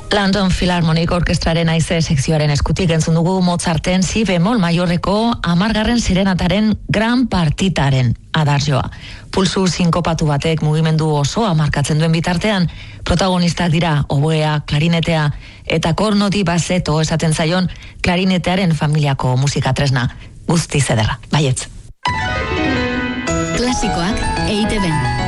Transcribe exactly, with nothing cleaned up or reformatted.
London Philharmonic Orkestraren aize sekzioaren eskutik entzun dugu Mozarten si bemol maiorreko hamargarren serenataren gran partitaren adarjoa. Pulsu sinkopatu batek mugimendu osoa markatzen duen bitartean, protagonistak dira oboea, klarinetea eta kornoti baseto esaten zaion klarinetearen familiako musika tresna. Guztiz ederra, baietz. Klasikoak E I Te Ben.